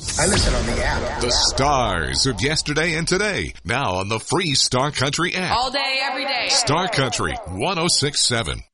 I listen on the app. The stars of yesterday and today. Now on the free Star Country app. All day, every day. Star Country 106.7.